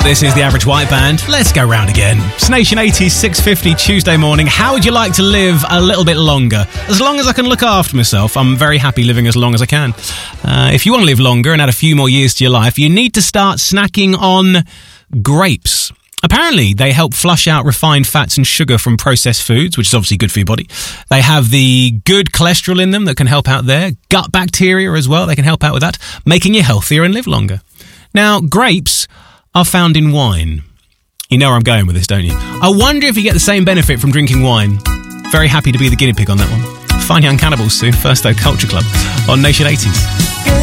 This is the Average White Band. Let's go round again. It's Nation 80s, 6:50 Tuesday morning. How would you like to live a little bit longer? As long as I can look after myself, I'm very happy living as long as I can. If you want to live longer and add a few more years to your life, you need to start snacking on grapes. Apparently, they help flush out refined fats and sugar from processed foods, which is obviously good for your body. They have the good cholesterol in them that can help out there. Gut bacteria as well, they can help out with that, making you healthier and live longer. Now, grapes are found in wine. You know where I'm going with this, don't you? I wonder if you get the same benefit from drinking wine. Very happy to be the guinea pig on that one. Fine Young Cannibals soon. First though, Culture Club on Nation 80s.